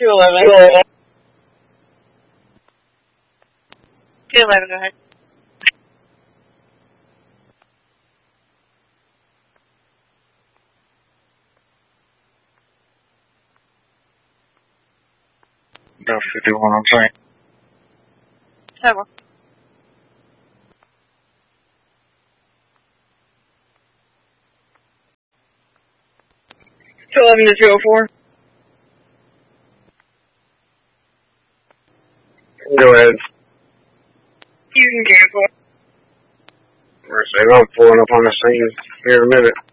211. 211, go ahead. About 51, I'm saying. Several. 211 to 204. Go ahead. You can cancel. I'm pulling up on the scene here in a minute.